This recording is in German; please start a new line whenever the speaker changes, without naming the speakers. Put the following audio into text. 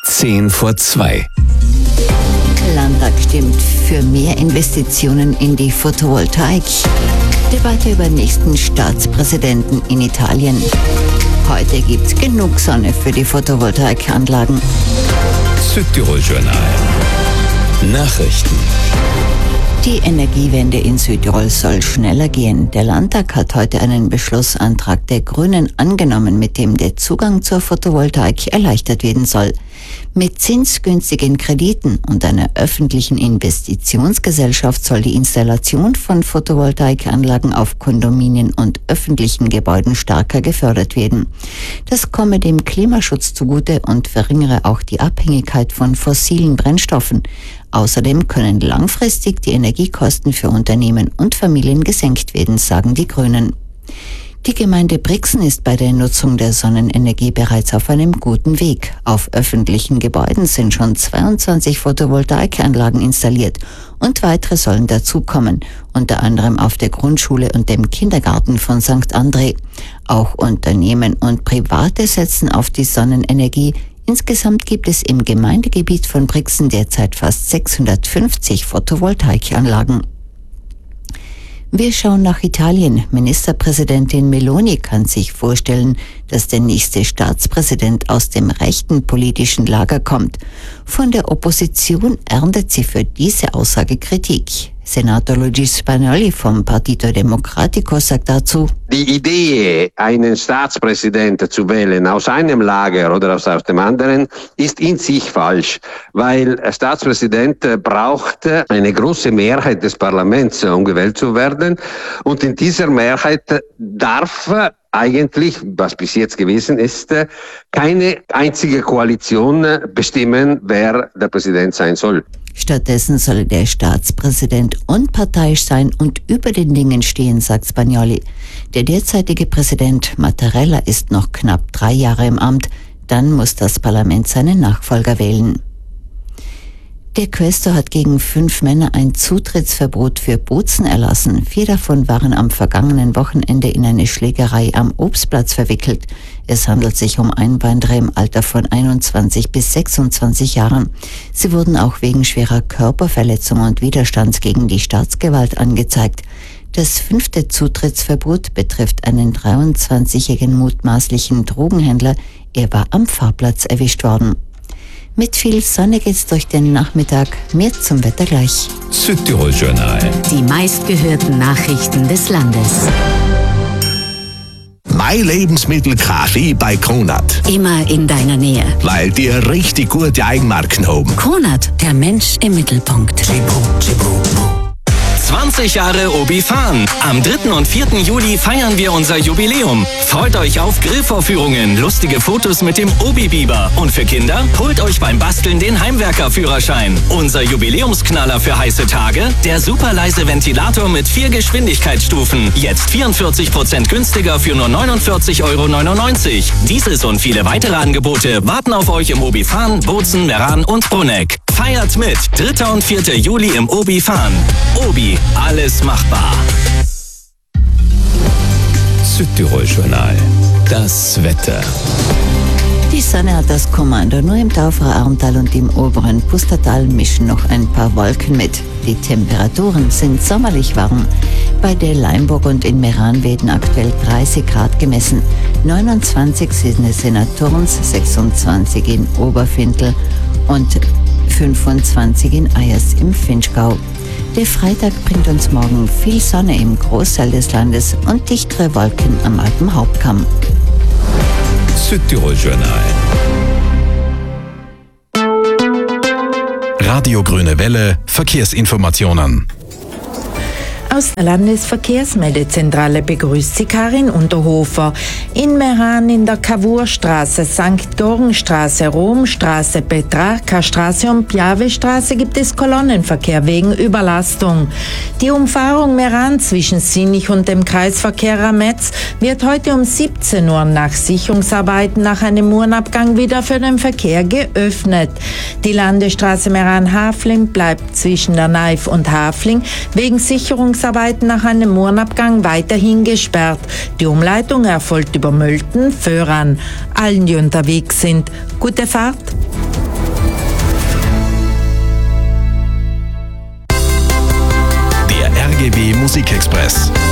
1:10.
Landtag stimmt für mehr Investitionen in die Photovoltaik. Debatte über nächsten Staatspräsidenten in Italien. Heute gibt's genug Sonne für die Photovoltaikanlagen.
Südtirol-Journal. Nachrichten.
Die Energiewende in Südtirol soll schneller gehen. Der Landtag hat heute einen Beschlussantrag der Grünen angenommen, mit dem der Zugang zur Photovoltaik erleichtert werden soll. Mit zinsgünstigen Krediten und einer öffentlichen Investitionsgesellschaft soll die Installation von Photovoltaikanlagen auf Kondominien und öffentlichen Gebäuden stärker gefördert werden. Das komme dem Klimaschutz zugute und verringere auch die Abhängigkeit von fossilen Brennstoffen. Außerdem können langfristig die Energiekosten für Unternehmen und Familien gesenkt werden, sagen die Grünen. Die Gemeinde Brixen ist bei der Nutzung der Sonnenenergie bereits auf einem guten Weg. Auf öffentlichen Gebäuden sind schon 22 Photovoltaikanlagen installiert und weitere sollen dazukommen, unter anderem auf der Grundschule und dem Kindergarten von St. André. Auch Unternehmen und Private setzen auf die Sonnenenergie. Insgesamt gibt es im Gemeindegebiet von Brixen derzeit fast 650 Photovoltaikanlagen. Wir schauen nach Italien. Ministerpräsidentin Meloni kann sich vorstellen, dass der nächste Staatspräsident aus dem rechten politischen Lager kommt. Von der Opposition erntet sie für diese Aussage Kritik. Senator Luigi Spagnoli vom Partito Democratico sagt dazu:
Die Idee, einen Staatspräsidenten zu wählen aus einem Lager oder aus dem anderen, ist in sich falsch, weil ein Staatspräsident braucht eine große Mehrheit des Parlaments, um gewählt zu werden. Und in dieser Mehrheit darf eigentlich, was bis jetzt gewesen ist, keine einzige Koalition bestimmen, wer der Präsident sein soll.
Stattdessen soll der Staatspräsident unparteiisch sein und über den Dingen stehen, sagt Spagnoli. Der derzeitige Präsident Mattarella ist noch knapp 3 Jahre im Amt. Dann muss das Parlament seinen Nachfolger wählen. Der Quästor hat gegen 5 Männer ein Zutrittsverbot für Bozen erlassen. 4 davon waren am vergangenen Wochenende in eine Schlägerei am Obstplatz verwickelt. Es handelt sich um Einwanderer im Alter von 21 bis 26 Jahren. Sie wurden auch wegen schwerer Körperverletzung und Widerstands gegen die Staatsgewalt angezeigt. Das 5. Zutrittsverbot betrifft einen 23-jährigen mutmaßlichen Drogenhändler. Er war am Fahrplatz erwischt worden. Mit viel Sonne geht's durch den Nachmittag. Mehr zum Wetter gleich.
Südtirol-Journal.
Die meistgehörten Nachrichten des Landes.
Mein Lebensmittel Kaffee bei Kronat.
Immer in deiner Nähe.
Weil die richtig gute Eigenmarken haben.
Kronat, der Mensch im Mittelpunkt.
20 Jahre Obi Farn. Am 3. und 4. Juli feiern wir unser Jubiläum. Freut euch auf Grillvorführungen, lustige Fotos mit dem Obi-Biber. Und für Kinder, holt euch beim Basteln den Heimwerkerführerschein. Unser Jubiläumsknaller für heiße Tage, der superleise Ventilator mit 4 Geschwindigkeitsstufen. Jetzt 44% günstiger für nur 49,99 €. Dieses und viele weitere Angebote warten auf euch im Obi Farn, Bozen, Meran und Bruneck. Feiert mit 3. und 4. Juli im Obi Farn. Obi, alles machbar.
Südtirol-Journal. Das Wetter.
Die Sonne hat das Kommando. Nur im Tauferer Armtal und im oberen Pustertal mischen noch ein paar Wolken mit. Die Temperaturen sind sommerlich warm. Bei der Leimburg und in Meran werden aktuell 30 Grad gemessen. 29 sind es in Turns, 26 in Oberfintel und 25 in Eyers im Finchgau. Der Freitag bringt uns morgen viel Sonne im Großteil des Landes und dichtere Wolken am Alpenhauptkamm.
Südtirol-Journal.
Radio Grüne Welle, Verkehrsinformationen.
Aus der Landesverkehrsmeldezentrale begrüßt Sie Karin Unterhofer. In Meran in der Cavourstraße, St. Georgenstraße, Romstraße, Petrarca-Straße und Piave-Straße gibt es Kolonnenverkehr wegen Überlastung. Die Umfahrung Meran zwischen Sinich und dem Kreisverkehr Rametz wird heute um 17 Uhr nach Sicherungsarbeiten nach einem Uhrenabgang wieder für den Verkehr geöffnet. Die Landesstraße Meran-Hafling bleibt zwischen der Naif und Hafling wegen Sicherungsarbeiten nach einem Mohrenabgang weiterhin gesperrt. Die Umleitung erfolgt über Mölten, Föhran. Allen, die unterwegs sind, gute Fahrt.
Musikexpress.